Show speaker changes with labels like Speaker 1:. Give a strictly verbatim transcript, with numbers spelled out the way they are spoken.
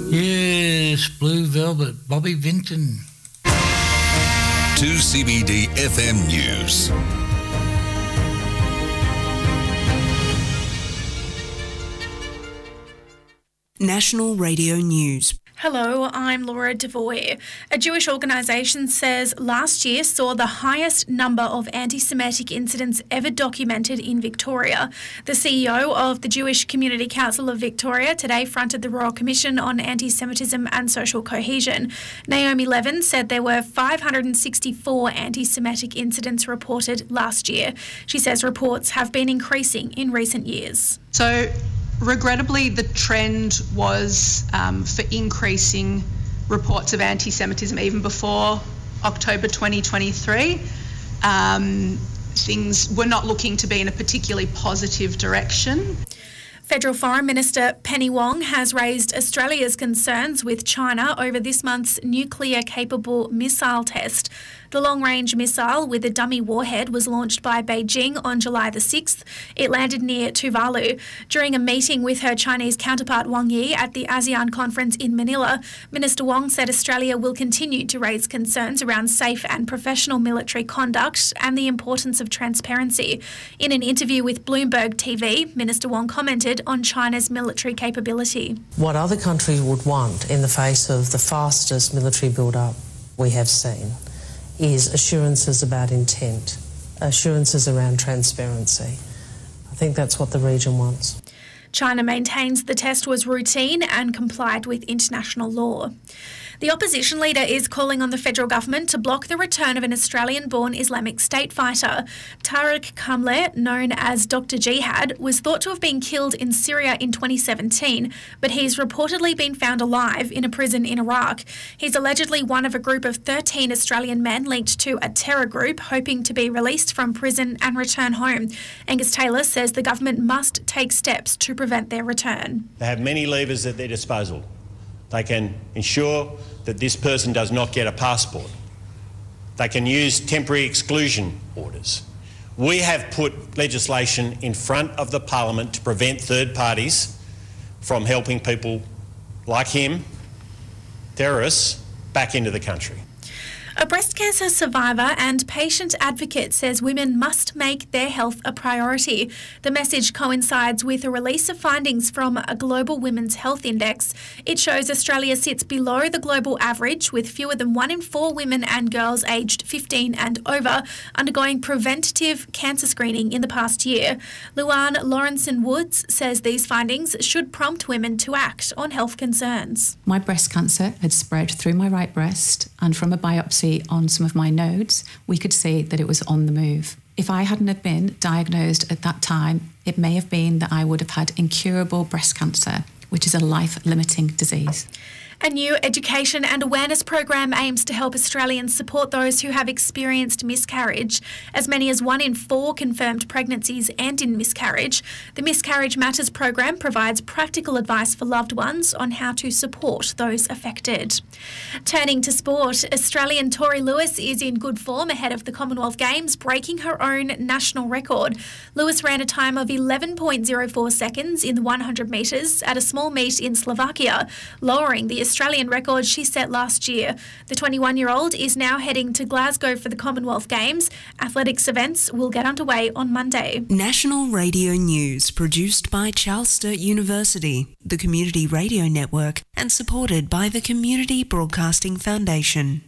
Speaker 1: Yes, Blue Velvet, Bobby Vinton.
Speaker 2: two C B D F M News.
Speaker 3: National Radio News.
Speaker 4: Hello, I'm Laura Devoy. A Jewish organisation says last year saw the highest number of anti-Semitic incidents ever documented in Victoria. The C E O of the Jewish Community Council of Victoria today fronted the Royal Commission on Anti-Semitism and Social Cohesion. Naomi Levin said there were five hundred sixty-four anti-Semitic incidents reported last year. She says reports have been increasing in recent years.
Speaker 5: So, regrettably, the trend was um, for increasing reports of anti-Semitism even before October twenty twenty-three. Um, things were not looking to be in a particularly positive direction.
Speaker 4: Federal Foreign Minister Penny Wong has raised Australia's concerns with China over this month's nuclear-capable missile test. The long-range missile with a dummy warhead was launched by Beijing on July the sixth. It landed near Tuvalu. During a meeting with her Chinese counterpart Wang Yi at the ASEAN conference in Manila, Minister Wong said Australia will continue to raise concerns around safe and professional military conduct and the importance of transparency. In an interview with Bloomberg T V, Minister Wong commented on China's military capability.
Speaker 6: What other countries would want in the face of the fastest military build-up we have seen is assurances about intent, assurances around transparency. I think that's what the region wants.
Speaker 4: China maintains the test was routine and complied with international law. The opposition leader is calling on the federal government to block the return of an Australian-born Islamic State fighter. Tariq Kamle, known as Doctor Jihad, was thought to have been killed in Syria in twenty seventeen, but he's reportedly been found alive in a prison in Iraq. He's allegedly one of a group of thirteen Australian men linked to a terror group hoping to be released from prison and return home. Angus Taylor says the government must take steps to prevent their return.
Speaker 7: They have many levers at their disposal. They can ensure that this person does not get a passport. They can use temporary exclusion orders. We have put legislation in front of the Parliament to prevent third parties from helping people like him, terrorists, back into the country.
Speaker 4: A breast cancer survivor and patient advocate says women must make their health a priority. The message coincides with a release of findings from a global women's health index. It shows Australia sits below the global average, with fewer than one in four women and girls aged fifteen and over undergoing preventative cancer screening in the past year. Luann Lawrenson-Woods says these findings should prompt women to act on health concerns.
Speaker 8: My breast cancer had spread through my right breast, and from a biopsy on some of my nodes, we could see that it was on the move. If I hadn't have been diagnosed at that time, it may have been that I would have had incurable breast cancer, which is a life-limiting disease.
Speaker 4: A new education and awareness program aims to help Australians support those who have experienced miscarriage. As many as one in four confirmed pregnancies end in miscarriage. The Miscarriage Matters program provides practical advice for loved ones on how to support those affected. Turning to sport, Australian Tori Lewis is in good form ahead of the Commonwealth Games, breaking her own national record. Lewis ran a time of eleven point oh four seconds in the one hundred metres at a small meet in Slovakia, lowering the Australian record she set last year. The twenty-one-year-old is now heading to Glasgow for the Commonwealth Games. Athletics events will get underway on Monday.
Speaker 3: National Radio News, produced by Charles Sturt University, the Community Radio Network, and supported by the Community Broadcasting Foundation.